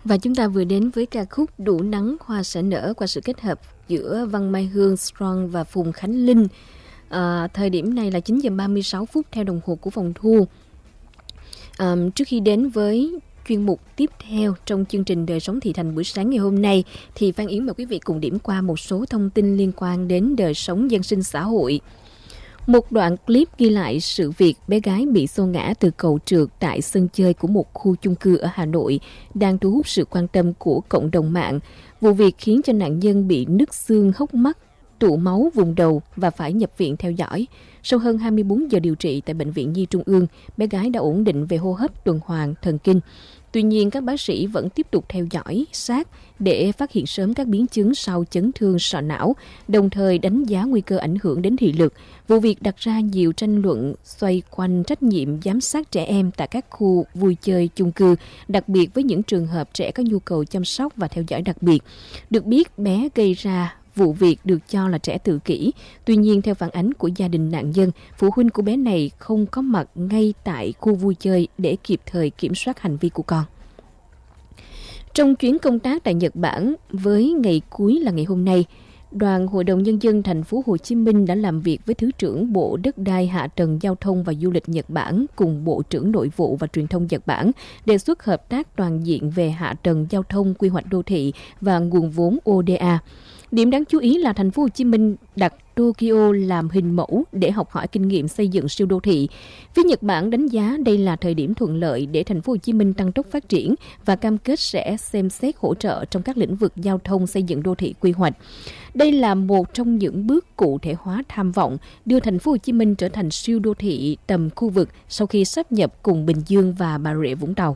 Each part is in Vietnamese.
Và chúng ta vừa đến với ca khúc Đủ nắng hoa sẽ nở qua sự kết hợp giữa Văn Mai Hương, Strong và Phùng Khánh Linh. Thời điểm này là 9 giờ 36 phút theo đồng hồ của phòng thu. Trước khi đến với chuyên mục tiếp theo trong chương trình Đời sống thị thành buổi sáng ngày hôm nay, thì Phan Yến mời quý vị cùng điểm qua một số thông tin liên quan đến đời sống dân sinh xã hội. Một đoạn clip ghi lại sự việc bé gái bị xô ngã từ cầu trượt tại sân chơi của một khu chung cư ở Hà Nội đang thu hút sự quan tâm của cộng đồng mạng. Vụ việc khiến cho nạn nhân bị nứt xương hốc mắt, tụ máu vùng đầu và phải nhập viện theo dõi. Sau hơn 24 giờ điều trị tại Bệnh viện Nhi Trung ương, bé gái đã ổn định về hô hấp, tuần hoàn, thần kinh. Tuy nhiên, các bác sĩ vẫn tiếp tục theo dõi sát để phát hiện sớm các biến chứng sau chấn thương sọ não, đồng thời đánh giá nguy cơ ảnh hưởng đến thị lực. Vụ việc đặt ra nhiều tranh luận xoay quanh trách nhiệm giám sát trẻ em tại các khu vui chơi chung cư, đặc biệt với những trường hợp trẻ có nhu cầu chăm sóc và theo dõi đặc biệt. Được biết, bé gây ra vụ việc được cho là trẻ tự kỷ. Tuy nhiên, theo phản ánh của gia đình nạn nhân, phụ huynh của bé này không có mặt ngay tại khu vui chơi để kịp thời kiểm soát hành vi của con. Trong chuyến công tác tại Nhật Bản, với ngày cuối là ngày hôm nay, Đoàn Hội đồng Nhân dân thành phố Hồ Chí Minh đã làm việc với Thứ trưởng Bộ Đất đai, Hạ tầng Giao thông và Du lịch Nhật Bản cùng Bộ trưởng Nội vụ và Truyền thông Nhật Bản đề xuất hợp tác toàn diện về hạ tầng giao thông, quy hoạch đô thị và nguồn vốn ODA. Điểm đáng chú ý là thành phố Hồ Chí Minh đặt Tokyo làm hình mẫu để học hỏi kinh nghiệm xây dựng siêu đô thị. Phía Nhật Bản đánh giá đây là thời điểm thuận lợi để thành phố Hồ Chí Minh tăng tốc phát triển và cam kết sẽ xem xét hỗ trợ trong các lĩnh vực giao thông, xây dựng đô thị, quy hoạch. Đây là một trong những bước cụ thể hóa tham vọng đưa thành phố Hồ Chí Minh trở thành siêu đô thị tầm khu vực sau khi sáp nhập cùng Bình Dương và Bà Rịa Vũng Tàu.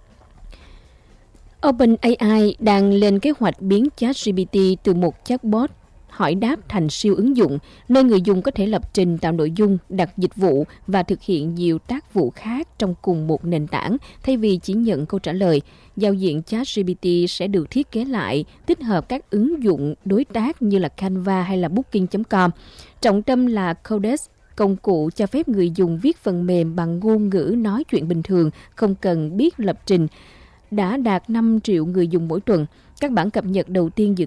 OpenAI đang lên kế hoạch biến ChatGPT từ một chatbot hỏi đáp thành siêu ứng dụng, nơi người dùng có thể lập trình, tạo nội dung, đặt dịch vụ và thực hiện nhiều tác vụ khác trong cùng một nền tảng, thay vì chỉ nhận câu trả lời. Giao diện ChatGPT sẽ được thiết kế lại, tích hợp các ứng dụng đối tác như là Canva hay là Booking.com. Trọng tâm là Codex, công cụ cho phép người dùng viết phần mềm bằng ngôn ngữ nói chuyện bình thường, không cần biết lập trình, đã đạt 5 triệu người dùng mỗi tuần. Các bản cập nhật đầu tiên dự